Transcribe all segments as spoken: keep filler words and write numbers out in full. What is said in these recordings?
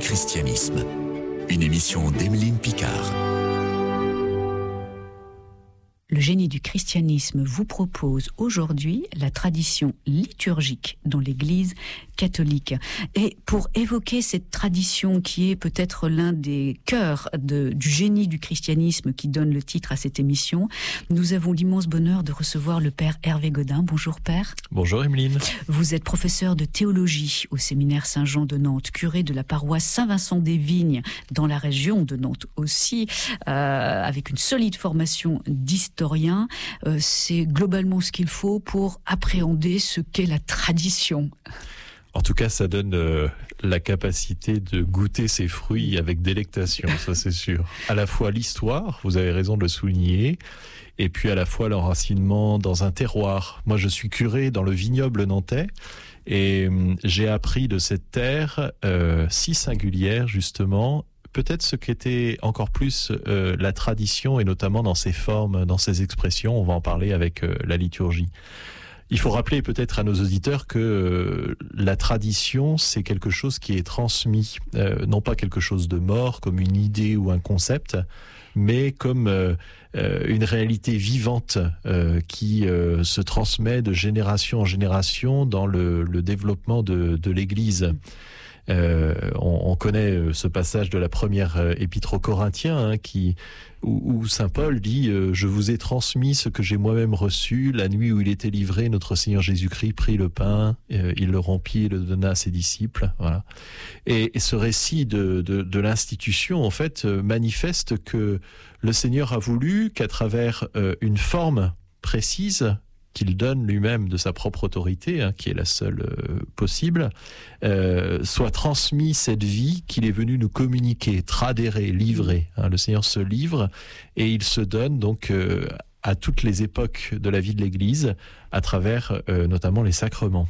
christianisme. Une émission d'Emeline Picard. Le génie du christianisme vous propose aujourd'hui la tradition liturgique dans l'Église catholique. Et pour évoquer cette tradition qui est peut-être l'un des cœurs de, du génie du christianisme qui donne le titre à cette émission, nous avons l'immense bonheur de recevoir le Père Hervé Godin. Bonjour Père. Bonjour Emeline. Vous êtes professeur de théologie au séminaire Saint-Jean de Nantes, curé de la paroisse Saint-Vincent-des-Vignes dans la région de Nantes aussi, euh, avec une solide formation d'histoire. Rien, euh, c'est globalement ce qu'il faut pour appréhender ce qu'est la tradition. En tout cas, ça donne euh, la capacité de goûter ses fruits avec délectation, ça c'est sûr. À la fois l'histoire, vous avez raison de le souligner, et puis à la fois l'enracinement dans un terroir. Moi, je suis curé dans le vignoble nantais, et euh, j'ai appris de cette terre euh, si singulière, justement, peut-être ce qu'était encore plus euh, la tradition, et notamment dans ses formes, dans ses expressions. On va en parler avec euh, la liturgie. Il faut rappeler peut-être à nos auditeurs que euh, la tradition, c'est quelque chose qui est transmis, euh, non pas quelque chose de mort, comme une idée ou un concept, mais comme euh, euh, une réalité vivante euh, qui euh, se transmet de génération en génération dans le, le développement de, de l'Église. Euh, on, on connaît ce passage de la première euh, épître aux Corinthiens hein, qui, où, où saint Paul dit euh, « Je vous ai transmis ce que j'ai moi-même reçu, la nuit où il était livré, notre Seigneur Jésus-Christ prit le pain, euh, il le rompit et le donna à ses disciples. » Voilà. Et, et ce récit de, de, de l'institution, en fait, euh, manifeste que le Seigneur a voulu qu'à travers euh, une forme précise, qu'il donne lui-même de sa propre autorité, hein, qui est la seule euh, possible, euh, soit transmis cette vie qu'il est venu nous communiquer, tradérer, livrer. Hein. Le Seigneur se livre et il se donne donc euh, à toutes les époques de la vie de l'Église, à travers euh, notamment les sacrements.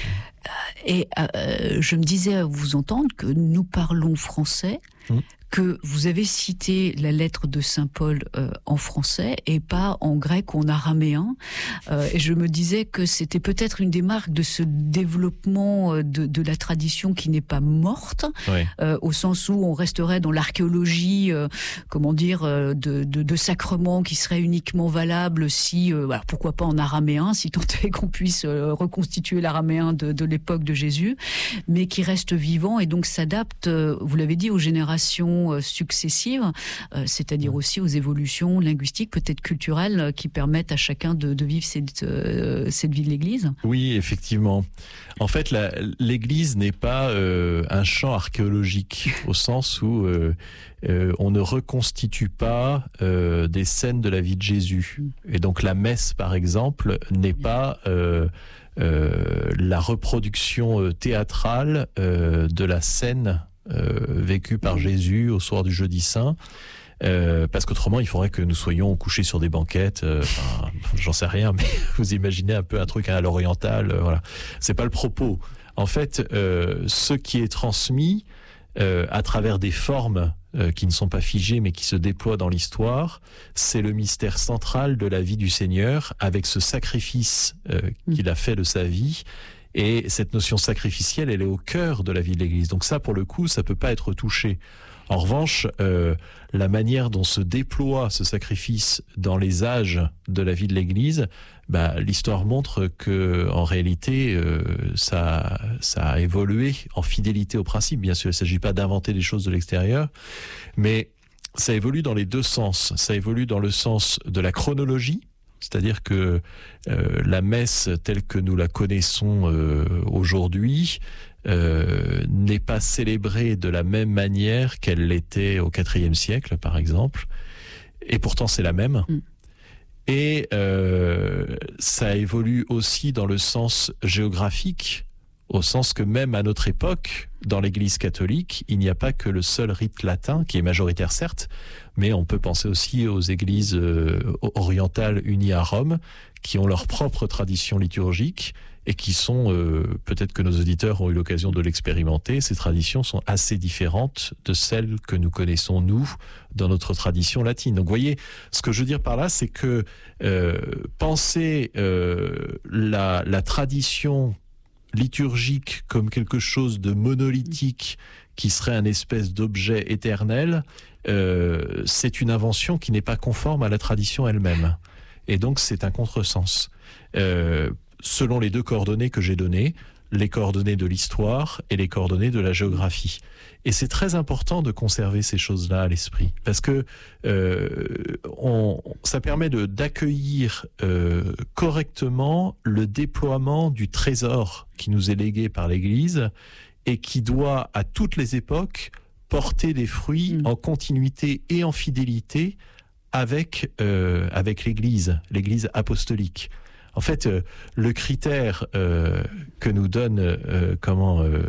Et euh, je me disais à vous entendre que nous parlons français, mmh. que vous avez cité la lettre de saint Paul euh, en français et pas en grec ou en araméen. Euh, et je me disais que c'était peut-être une des marques de ce développement de, de la tradition qui n'est pas morte, oui. euh, au sens où on resterait dans l'archéologie, euh, comment dire, euh, de, de, de sacrements qui seraient uniquement valables si, euh, alors pourquoi pas en araméen, si tant est qu'on puisse euh, reconstituer l'araméen de, de l'époque de Jésus, mais qui reste vivant et donc s'adapte, euh, vous l'avez dit, aux générations successives, euh, c'est-à-dire aussi aux évolutions linguistiques, peut-être culturelles, euh, qui permettent à chacun de, de vivre cette, euh, cette vie de l'Église. Oui, effectivement. En fait, la, l'Église n'est pas euh, un champ archéologique, au sens où euh, euh, on ne reconstitue pas euh, des scènes de la vie de Jésus. Et donc la messe, par exemple, n'est pas euh, euh, la reproduction euh, théâtrale euh, de la scène Euh, vécu par Jésus au soir du jeudi saint, euh, parce qu'autrement il faudrait que nous soyons couchés sur des banquettes, euh, enfin, j'en sais rien, mais vous imaginez un peu un truc à l'oriental, euh, voilà. C'est pas le propos. En fait, euh, ce qui est transmis euh, à travers des formes euh, qui ne sont pas figées mais qui se déploient dans l'histoire, c'est le mystère central de la vie du Seigneur, avec ce sacrifice euh, qu'il a fait de sa vie. Et cette notion sacrificielle, elle est au cœur de la vie de l'Église. Donc ça, pour le coup, ça peut pas être touché. En revanche, euh, la manière dont se déploie ce sacrifice dans les âges de la vie de l'Église, bah, l'histoire montre que, en réalité, euh, ça, ça a évolué en fidélité au principe. Bien sûr, il ne s'agit pas d'inventer des choses de l'extérieur, mais ça évolue dans les deux sens. Ça évolue dans le sens de la chronologie, c'est-à-dire que euh, la messe telle que nous la connaissons euh, aujourd'hui euh, n'est pas célébrée de la même manière qu'elle l'était au quatrième siècle, par exemple. Et pourtant, c'est la même. Mm. Et euh, ça évolue aussi dans le sens géographique, au sens que même à notre époque, dans l'Église catholique, il n'y a pas que le seul rite latin, qui est majoritaire certes, mais on peut penser aussi aux églises euh, orientales unies à Rome, qui ont leur propre tradition liturgique et qui sont, euh, peut-être que nos auditeurs ont eu l'occasion de l'expérimenter, ces traditions sont assez différentes de celles que nous connaissons, nous, dans notre tradition latine. Donc vous voyez, ce que je veux dire par là, c'est que euh, penser euh, la, la tradition liturgique comme quelque chose de monolithique qui serait un espèce d'objet éternel, euh, c'est une invention qui n'est pas conforme à la tradition elle-même. Et donc c'est un contresens. Euh, selon les deux coordonnées que j'ai données, les coordonnées de l'histoire et les coordonnées de la géographie. Et c'est très important de conserver ces choses-là à l'esprit, parce que euh, on, ça permet de, d'accueillir euh, correctement le déploiement du trésor qui nous est légué par l'Église et qui doit, à toutes les époques, porter des fruits mmh. en continuité et en fidélité avec, euh, avec l'Église, l'Église apostolique. En fait, euh, le critère euh, que nous donne euh, comment euh,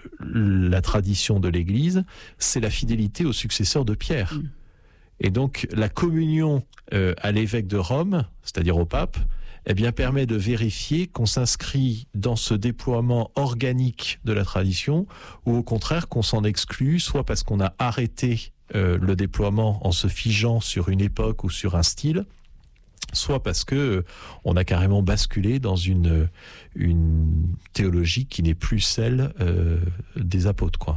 la tradition de l'Église, c'est la fidélité au successeur de Pierre. Mmh. Et donc, la communion euh, à l'évêque de Rome, c'est-à-dire au pape, eh bien, permet de vérifier qu'on s'inscrit dans ce déploiement organique de la tradition, ou au contraire qu'on s'en exclut, soit parce qu'on a arrêté euh, le déploiement en se figeant sur une époque ou sur un style, soit parce que euh, on a carrément basculé dans une, une théologie qui n'est plus celle euh, des apôtres, quoi.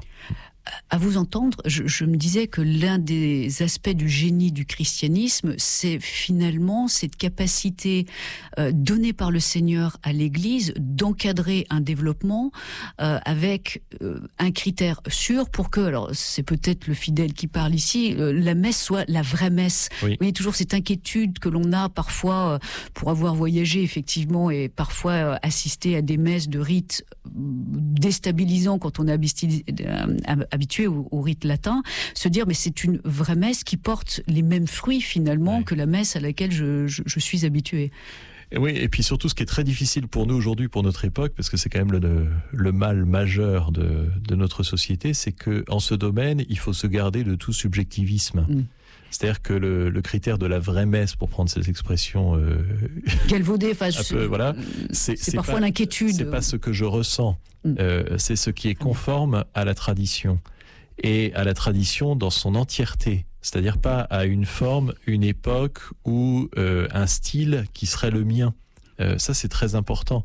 À vous entendre, je, je me disais que l'un des aspects du génie du christianisme, c'est finalement cette capacité euh, donnée par le Seigneur à l'Église d'encadrer un développement euh, avec euh, un critère sûr pour que, alors c'est peut-être le fidèle qui parle ici, euh, la messe soit la vraie messe. Oui. Vous voyez, toujours cette inquiétude que l'on a parfois euh, pour avoir voyagé effectivement et parfois euh, assisté à des messes de rites déstabilisants quand on est habitué, habitué au, au rite latin, se dire mais c'est une vraie messe qui porte les mêmes fruits finalement ouais. que la messe à laquelle je, je, je suis habitué. Et oui, et puis surtout ce qui est très difficile pour nous aujourd'hui, pour notre époque, parce que c'est quand même le, le mal majeur de, de notre société, c'est qu'en ce domaine, il faut se garder de tout subjectivisme. Mm. C'est-à-dire que le, le critère de la vraie messe, pour prendre cette expression euh, galvaudée, enfin, un peu, voilà, c'est, c'est, c'est parfois pas, l'inquiétude. C'est pas ce que je ressens, mm. euh, c'est ce qui est conforme à la tradition et à la tradition dans son entièreté. C'est-à-dire pas à une forme, une époque ou euh, un style qui serait le mien. Euh, ça, c'est très important.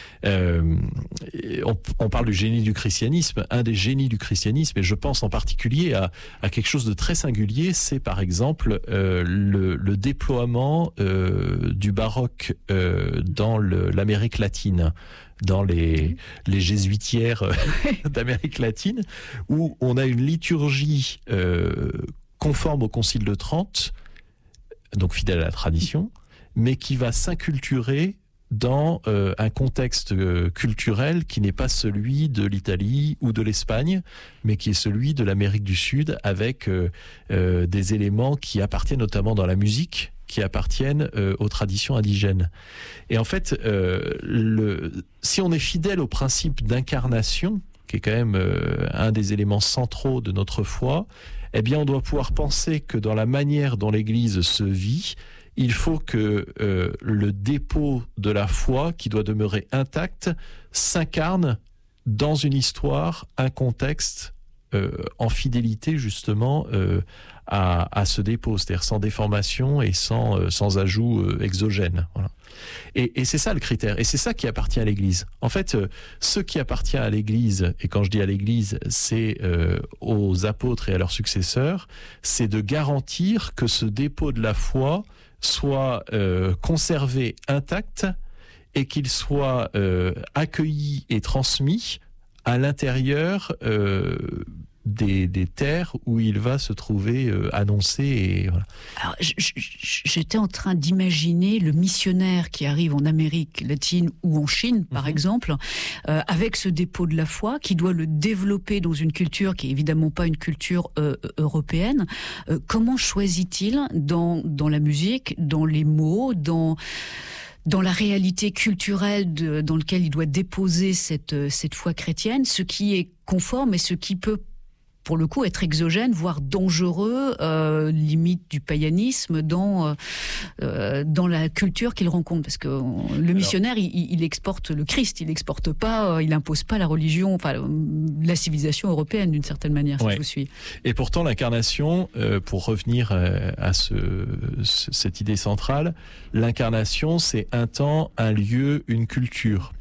Euh, on, on parle du génie du christianisme. Un des génies du christianisme, et je pense en particulier à, à quelque chose de très singulier, c'est par exemple euh, le, le déploiement euh, du baroque euh, dans le, l'Amérique latine, dans les, les jésuitières d'Amérique latine, où on a une liturgie euh, conforme au Concile de Trente, donc fidèle à la tradition, mais qui va s'inculturer dans euh, un contexte euh, culturel qui n'est pas celui de l'Italie ou de l'Espagne, mais qui est celui de l'Amérique du Sud, avec euh, euh, des éléments qui appartiennent notamment dans la musique, qui appartiennent euh, aux traditions indigènes. Et en fait, euh, le, si on est fidèle au principe d'incarnation, qui est quand même euh, un des éléments centraux de notre foi, eh bien on doit pouvoir penser que dans la manière dont l'Église se vit, il faut que euh, le dépôt de la foi, qui doit demeurer intact, s'incarne dans une histoire, un contexte, euh, en fidélité justement euh, à, à ce dépôt, c'est-à-dire sans déformation et sans, euh, sans ajout euh, exogène. Voilà. Et, et c'est ça le critère, et c'est ça qui appartient à l'Église. En fait, euh, ce qui appartient à l'Église, et quand je dis à l'Église, c'est euh, aux apôtres et à leurs successeurs, c'est de garantir que ce dépôt de la foi soit euh, conservé intact et qu'il soit euh, accueilli et transmis à l'intérieur euh, des, des terres où il va se trouver euh, annoncé. Et, voilà. Alors, j'étais en train d'imaginer le missionnaire qui arrive en Amérique latine ou en Chine, par mmh. exemple, euh, avec ce dépôt de la foi, qui doit le développer dans une culture qui est évidemment pas une culture euh, européenne. Euh, comment choisit-il dans, dans la musique, dans les mots, dans... dans la réalité culturelle de, dans laquelle il doit déposer cette, cette foi chrétienne, ce qui est conforme et ce qui peut, pour le coup, être exogène, voire dangereux, euh, limite du païanisme dans, euh, dans la culture qu'il rencontre. Parce que le missionnaire, Alors, il, il exporte le Christ, il exporte pas, il impose pas la religion, enfin la civilisation européenne d'une certaine manière, si ouais. je vous suis. Et pourtant, l'incarnation, euh, pour revenir euh, à ce, ce, cette idée centrale, l'incarnation, c'est un temps, un lieu, une culture.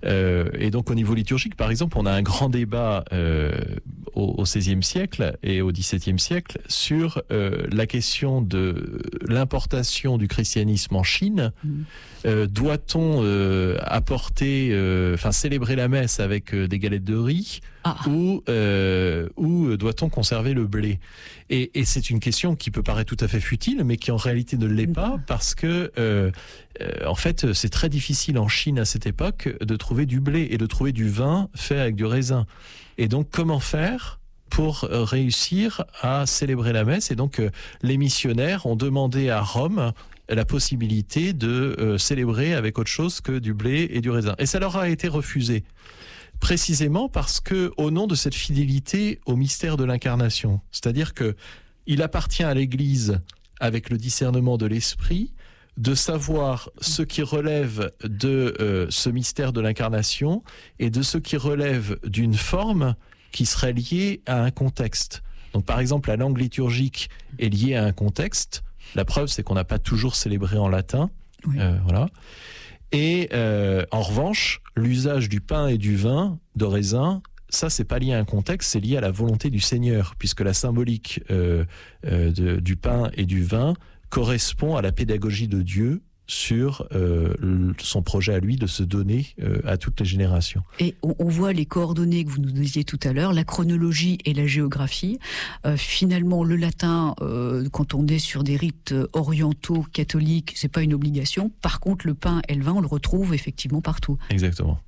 Euh, et donc au niveau liturgique, par exemple, on a un grand débat euh, au, au seizième siècle et au dix-septième siècle sur euh, la question de l'importation du christianisme en Chine. Mmh. Euh, doit-on euh, apporter, enfin euh, célébrer la messe avec euh, des galettes de riz ah. ou, euh, ou doit-on conserver le blé? Et, et c'est une question qui peut paraître tout à fait futile, mais qui en réalité ne l'est pas, parce que euh, euh, en fait c'est très difficile en Chine à cette époque de trouver du blé et de trouver du vin fait avec du raisin. Et donc comment faire pour réussir à célébrer la messe? Et donc euh, les missionnaires ont demandé à Rome la possibilité de euh, célébrer avec autre chose que du blé et du raisin. Et ça leur a été refusé, précisément parce que, au nom de cette fidélité au mystère de l'incarnation, c'est-à-dire que il appartient à l'Église, avec le discernement de l'Esprit, de savoir ce qui relève de euh, ce mystère de l'incarnation et de ce qui relève d'une forme qui serait liée à un contexte. Donc, par exemple, la langue liturgique est liée à un contexte. La preuve, c'est qu'on n'a pas toujours célébré en latin. Oui. Euh, voilà. Et euh, en revanche, l'usage du pain et du vin, de raisin, ça, c'est pas lié à un contexte, c'est lié à la volonté du Seigneur, puisque la symbolique euh, euh, de, du pain et du vin correspond à la pédagogie de Dieu sur euh, son projet à lui de se donner euh, à toutes les générations. Et on, on voit les coordonnées que vous nous disiez tout à l'heure, la chronologie et la géographie. Euh, finalement, le latin, euh, quand on est sur des rites orientaux catholiques, c'est pas une obligation. Par contre, le pain et le vin, on le retrouve effectivement partout. Exactement.